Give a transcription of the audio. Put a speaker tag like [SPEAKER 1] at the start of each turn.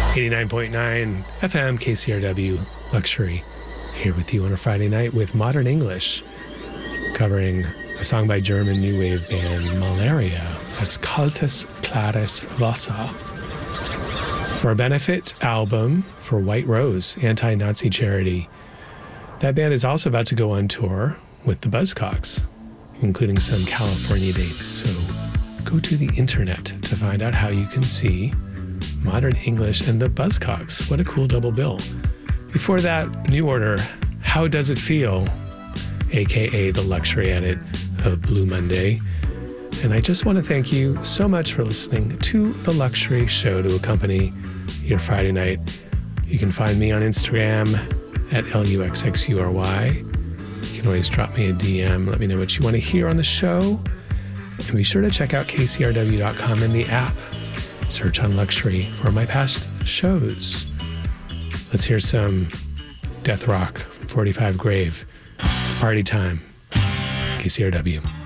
[SPEAKER 1] 89.9 FM KCRW Luxury, here with you on a Friday night with Modern English, covering a song by German new wave band Malaria. That's Kaltes Klares Wasser. For a benefit album for White Rose, anti-Nazi charity. That band is also about to go on tour with the Buzzcocks, including some California dates. So go to the internet to find out how you can see Modern English and the Buzzcocks. What a cool double bill. Before that, New Order, How Does It Feel? AKA the luxury edit of Blue Monday. And I just want to thank you so much for listening to the Luxury Show to accompany your Friday night. You can find me on Instagram at LUXXURY. You can always drop me a DM, let me know what you want to hear on the show. And be sure to check out KCRW.com and the app. Search on Luxury for my past shows. Let's hear some Death Rock from 45 Grave. It's party time. KCRW.